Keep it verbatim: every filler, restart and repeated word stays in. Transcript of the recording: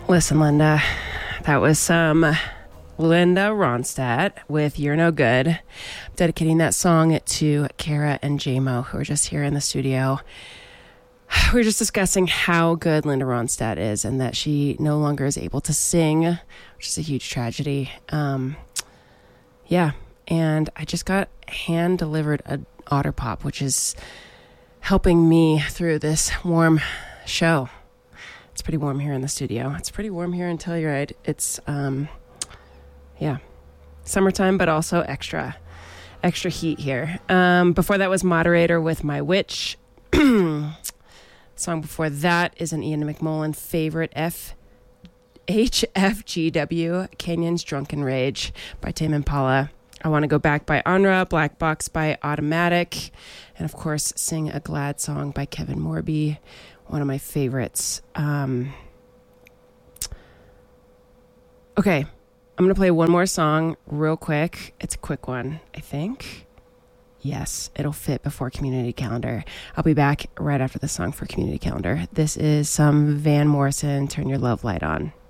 Listen, Linda, that was some Linda Ronstadt with You're No Good. I'm dedicating that song to Kara and J-Mo, who are just here in the studio. We were just discussing how good Linda Ronstadt is and that she no longer is able to sing, which is a huge tragedy. Um, yeah, and I just got hand-delivered an Otter Pop, which is helping me through this warm show. It's pretty warm here in the studio. It's pretty warm here in Telluride. It's, um, yeah, summertime, but also extra, extra heat here. Um, before that was Moderator with My Witch. Song before that is an Ian McMullen favorite, F H F G W, Canyon's Drunken Rage by Tame Impala. I Want to Go Back by Anra, Black Box by Automatic, and of course, Sing a Glad Song by Kevin Morby, one of my favorites. Um, okay, I'm going to play one more song real quick. It's a quick one, I think. Yes, it'll fit before Community Calendar. I'll be back right after the song for Community Calendar. This is some Van Morrison, Turn Your Love Light On.